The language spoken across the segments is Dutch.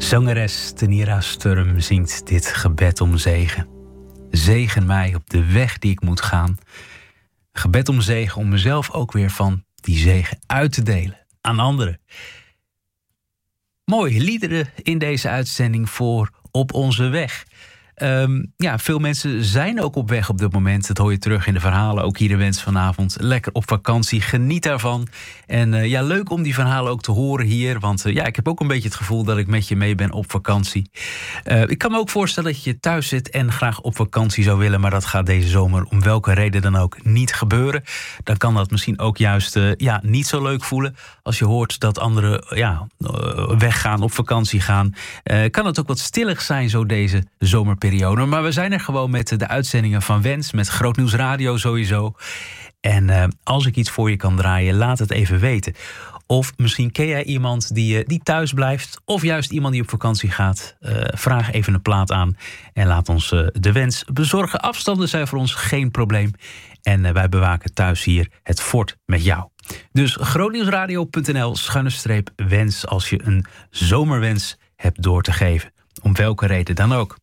Zangeres Tenira Sturm zingt dit gebed om zegen. Zegen mij op de weg die ik moet gaan. Gebed om zegen om mezelf ook weer van die zegen uit te delen aan anderen. Mooie liederen in deze uitzending voor Op Onze Weg. Veel mensen zijn ook op weg op dit moment. Dat hoor je terug in de verhalen. Ook hier de wens vanavond. Lekker op vakantie. Geniet daarvan. En leuk om die verhalen ook te horen hier. Want ik heb ook een beetje het gevoel dat ik met je mee ben op vakantie. Ik kan me ook voorstellen dat je thuis zit en graag op vakantie zou willen. Maar dat gaat deze zomer om welke reden dan ook niet gebeuren. Dan kan dat misschien ook juist niet zo leuk voelen. Als je hoort dat anderen weggaan, op vakantie gaan. Kan het ook wat stillig zijn zo deze zomerperiode. Maar we zijn er gewoon met de uitzendingen van Wens, met Groot Nieuws Radio sowieso. En als ik iets voor je kan draaien, laat het even weten. Of misschien ken jij iemand die thuis blijft, of juist iemand die op vakantie gaat. Vraag even een plaat aan en laat ons de wens bezorgen. Afstanden zijn voor ons geen probleem. En wij bewaken thuis hier het fort met jou. Dus grootnieuwsradio.nl/wens als je een zomerwens hebt door te geven. Om welke reden dan ook.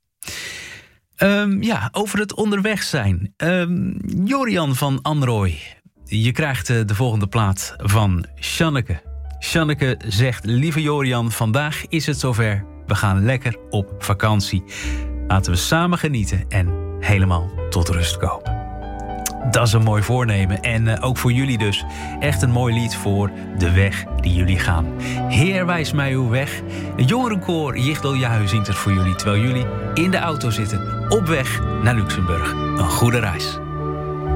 Over het onderweg zijn. Jorian van Anrooy. Je krijgt de volgende plaat van Sjanneke. Sjanneke zegt, lieve Jorian, vandaag is het zover. We gaan lekker op vakantie. Laten we samen genieten en helemaal tot rust komen. Dat is een mooi voornemen. En ook voor jullie dus. Echt een mooi lied voor de weg die jullie gaan. Heer, wijs mij uw weg. Een jongerenkoor, Jichtel Jahu, zingt het voor jullie. Terwijl jullie in de auto zitten. Op weg naar Luxemburg. Een goede reis.